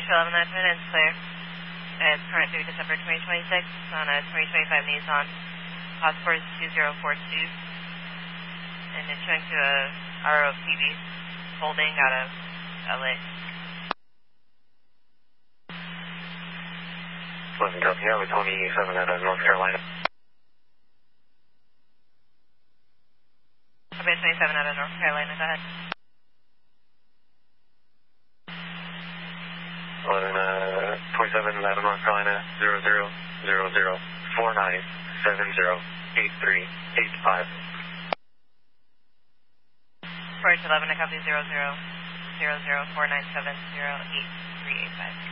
11 minutes, clear. It's current due December 2026 on a 2025 Nissan. Passport is 2042. And it's showing to a ROPV holding out of LA. 11 copy, with 27 out of North Carolina. Copy 27 out of North Carolina, go ahead. 27 out of North Carolina, 000049708385. Approach 11, I copy 000049708385.